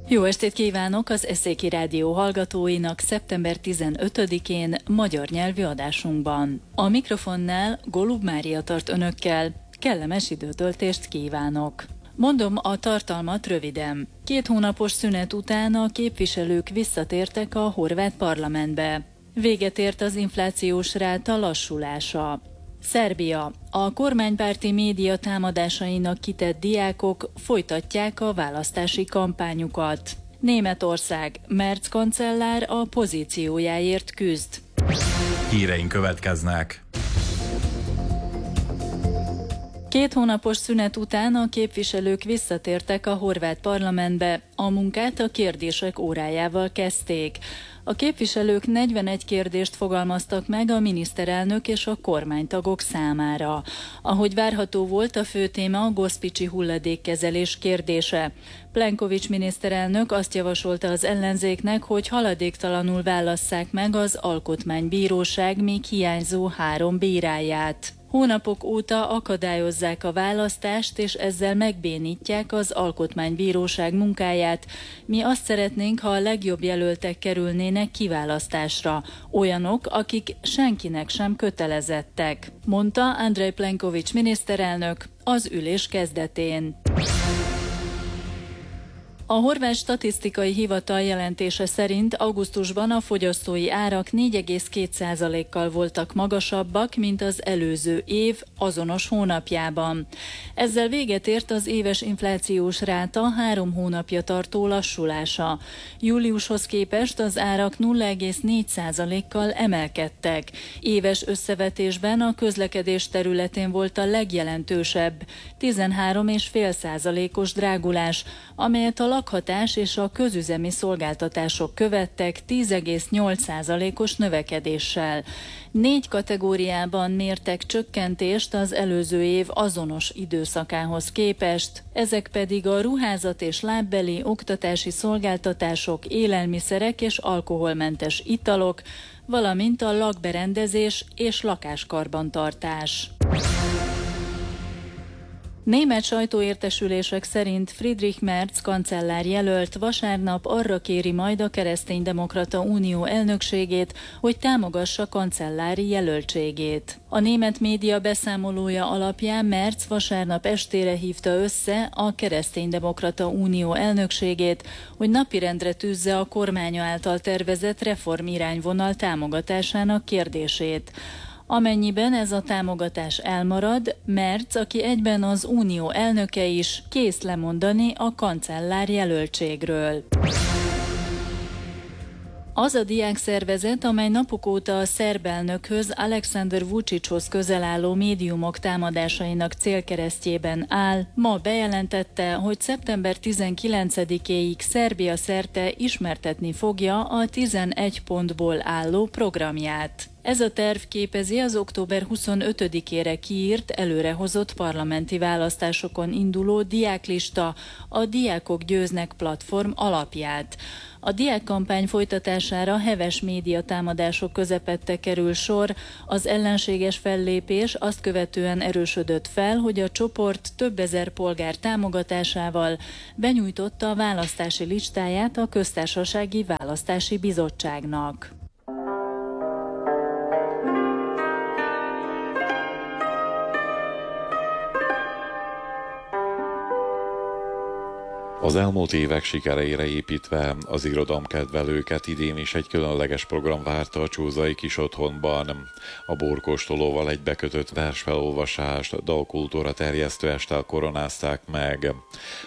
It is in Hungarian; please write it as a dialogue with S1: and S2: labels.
S1: Jó estét kívánok az Eszéki Rádió hallgatóinak szeptember 15-én magyar nyelvű adásunkban. A mikrofonnál Golub Mária tart önökkel, kellemes időtöltést kívánok. Mondom a tartalmat röviden. 2 hónapos szünet után a képviselők visszatértek a horvát parlamentbe. Véget ért az inflációs ráta lassulása. Szerbia. A kormánypárti média támadásainak kitett diákok folytatják a választási kampányukat. Németország. Merz kancellár a pozíciójáért küzd.
S2: Híreink következnek.
S1: 2 hónapos szünet után a képviselők visszatértek a horvát parlamentbe, a munkát a kérdések órájával kezdték. A képviselők 41 kérdést fogalmaztak meg a miniszterelnök és a kormánytagok számára. Ahogy várható volt, a fő téma a Gospici hulladékkezelés kérdése. Plenković miniszterelnök azt javasolta az ellenzéknek, hogy haladéktalanul válasszák meg az alkotmánybíróság még hiányzó 3 bíráját. Hónapok óta akadályozzák a választást, és ezzel megbénítják az alkotmánybíróság munkáját. Mi azt szeretnénk, ha a legjobb jelöltek kerülnének kiválasztásra, olyanok, akik senkinek sem kötelezettek, mondta Andrej Plenković miniszterelnök az ülés kezdetén. A horvát statisztikai hivatal jelentése szerint augusztusban a fogyasztói árak 4,2%-kal voltak magasabbak, mint az előző év azonos hónapjában. Ezzel véget ért az éves inflációs ráta 3 hónapja tartó lassulása. Júliushoz képest az árak 0,4%-kal emelkedtek. Éves összevetésben a közlekedés területén volt a legjelentősebb, 13,5%-os drágulás, amelyet a lakhatás és a közüzemi szolgáltatások követtek 10,8%-os növekedéssel. 4 kategóriában mértek csökkentést az előző év azonos időszakához képest, ezek pedig a ruházat és lábbeli, oktatási szolgáltatások, élelmiszerek és alkoholmentes italok, valamint a lakberendezés és lakáskarbantartás. Német sajtóértesülések szerint Friedrich Merz kancellár jelölt vasárnap arra kéri majd a Kereszténydemokrata Unió elnökségét, hogy támogassa kancellári jelöltségét. A német média beszámolója alapján Merz vasárnap estére hívta össze a Kereszténydemokrata Unió elnökségét, hogy napirendre tűzze a kormánya által tervezett reformirányvonal támogatásának kérdését. Amennyiben ez a támogatás elmarad, Merz, aki egyben az unió elnöke is, kész lemondani a kancellár jelöltségről. Az a diákszervezet, amely napok óta a szerb elnökhöz, Aleksandar Vučićhoz közel álló médiumok támadásainak célkeresztjében áll, ma bejelentette, hogy szeptember 19-éig Szerbia szerte ismertetni fogja a 11 pontból álló programját. Ez a terv képezi az október 25-ére kiírt, előrehozott parlamenti választásokon induló diáklista, a Diákok Győznek platform alapját. A diákkampány folytatására heves médiatámadások közepette kerül sor, az ellenséges fellépés azt követően erősödött fel, hogy a csoport több ezer polgár támogatásával benyújtotta a választási listáját a Köztársasági Választási Bizottságnak.
S3: Az elmúlt évek sikereire építve az irodalomkedvelőket idén is egy különleges program várta a csúzai kis otthonban. A borkóstolóval egy bekötött versfelolvasást, dalkultúra terjesztő esttel koronázták meg.